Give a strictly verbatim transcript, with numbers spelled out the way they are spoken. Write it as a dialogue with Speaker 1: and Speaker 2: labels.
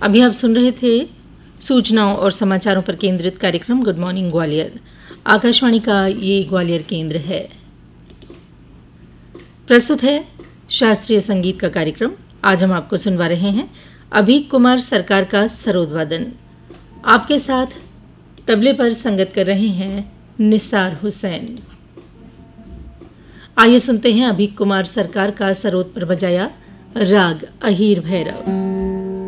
Speaker 1: अभी आप सुन रहे थे सूचनाओं और समाचारों पर केंद्रित कार्यक्रम गुड मॉर्निंग ग्वालियर। आकाशवाणी का ये ग्वालियर केंद्र है। प्रस्तुत है शास्त्रीय संगीत का कार्यक्रम। आज हम आपको सुनवा रहे हैं अभीक कुमार सरकार का सरोदवादन। आपके साथ तबले पर संगत कर रहे हैं निसार हुसैन। आइए सुनते हैं अभीक कुमार सरकार का सरोद पर बजाया राग अहीर भैरव।